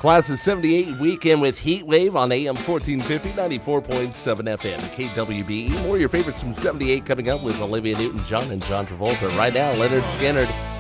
Class of 78 weekend with Heat Wave on AM 1450, 94.7 FM, KWBE. More of your favorites from 78 coming up with Olivia Newton-John and John Travolta. Right now, Leonard Skinner